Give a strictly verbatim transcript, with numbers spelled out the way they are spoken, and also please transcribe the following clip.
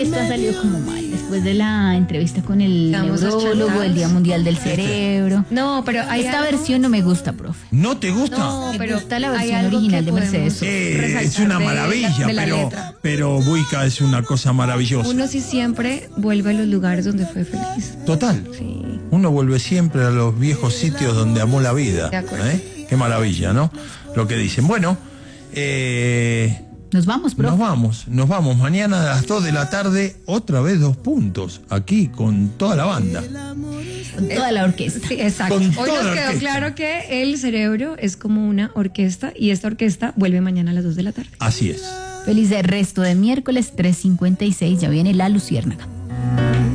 Esto ha salido como mal después de la entrevista con el Estamos neurólogo, achatados. el Día Mundial del Cerebro. No, pero hay Esta algo- versión no me gusta, profe. ¿No te gusta? No, Me pero gusta la hay versión algo original que de Mercedes podemos Sosa. Eh, resaltar es una de- maravilla, de la pero, letra. pero Buica es una cosa maravillosa. Uno sí siempre vuelve a los lugares donde fue feliz. Total. Sí. Uno vuelve siempre a los viejos sitios donde amó la vida. De acuerdo. ¿eh? Qué maravilla, ¿no? Lo que dicen. Bueno, eh, Nos vamos, profe. nos vamos, nos vamos. Mañana a las dos de la tarde, otra vez dos puntos, aquí con toda la banda. Con toda la orquesta. Sí, exacto. Con Hoy toda nos la quedó orquesta. claro que el cerebro es como una orquesta y esta orquesta vuelve mañana a las dos de la tarde. Así es. Feliz resto de miércoles tres cincuenta y seis. Ya viene la Luciérnaga.